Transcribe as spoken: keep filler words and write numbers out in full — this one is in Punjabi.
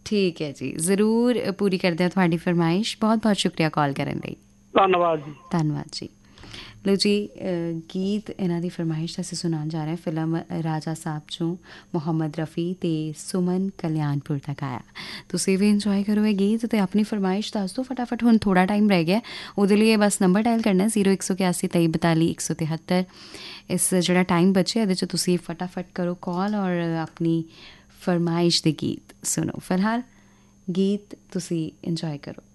ਠੀਕ ਹੈ ਜੀ, ਜ਼ਰੂਰ ਪੂਰੀ ਕਰਦੇ ਹਾਂ ਤੁਹਾਡੀ ਫਰਮਾਇਸ਼। ਬਹੁਤ ਬਹੁਤ ਸ਼ੁਕਰੀਆ ਕਾਲ ਕਰਨ ਲਈ। ਧੰਨਵਾਦ ਜੀ। ਧੰਨਵਾਦ ਜੀ। ਲਓ ਜੀ, ਗੀਤ ਇਹਨਾਂ ਦੀ ਫਰਮਾਇਸ਼ ਅਸੀਂ ਸੁਣਾਉਣ ਜਾ ਰਹੇ ਹਾਂ ਫਿਲਮ ਰਾਜਾ ਸਾਹਿਬ 'ਚੋਂ ਮੁਹੰਮਦ ਰਫੀ ਅਤੇ ਸੁਮਨ ਕਲਿਆਣਪੁਰ ਦਾ ਗਾਇਆ। ਤੁਸੀਂ ਵੀ ਇੰਜੋਏ ਕਰੋ ਇਹ ਗੀਤ ਅਤੇ ਆਪਣੀ ਫਰਮਾਇਸ਼ ਦੱਸ ਦਿਓ ਫਟਾਫਟ। ਹੁਣ ਥੋੜ੍ਹਾ ਟਾਈਮ ਰਹਿ ਗਿਆ, ਉਹਦੇ ਲਈ ਬਸ ਨੰਬਰ ਡਾਇਲ ਕਰਨਾ ਜ਼ੀਰੋ ਇੱਕ ਸੌ ਇਕਿਆਸੀ ਤੇਈ ਬਤਾਲੀ ਇੱਕ ਸੌ ਤਿਹੱਤਰ। ਇਸ ਜਿਹੜਾ ਟਾਈਮ ਬਚਿਆ ਇਹਦੇ 'ਚ ਤੁਸੀਂ ਫਟਾਫਟ ਕਰੋ ਕਾਲ ਔਰ ਆਪਣੀ ਫਰਮਾਇਸ਼ ਦੇ ਗੀਤ ਸੁਣੋ। ਫਿਲਹਾਲ ਗੀਤ ਤੁਸੀਂ ਇੰਜੋਏ ਕਰੋ।